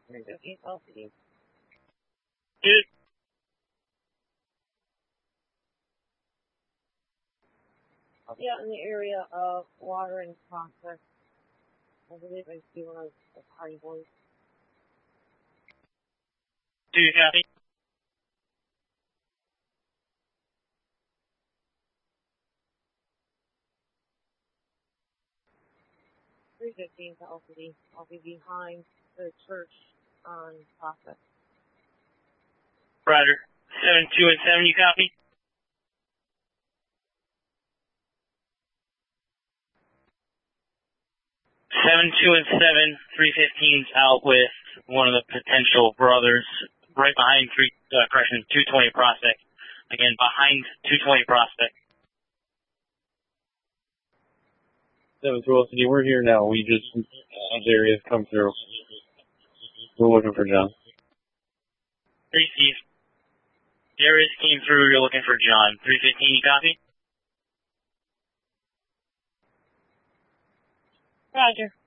315 LCD. Good. I'll be out in the area of Water and Prospect. I believe I see one of the party boys. 2 copy. .315 to LCD. I'll be behind the church on Prospect. Roger. 7, 2, and 7, you copy? 7, 2, and 7, 315's out with one of the potential brothers right behind 220 Prospect. Again, behind 220 Prospect. 7 to LCD, we're here now. We just, those areas come through. We're looking for John. Steve. Darius came through, you're looking for John. 315, you copy? Roger.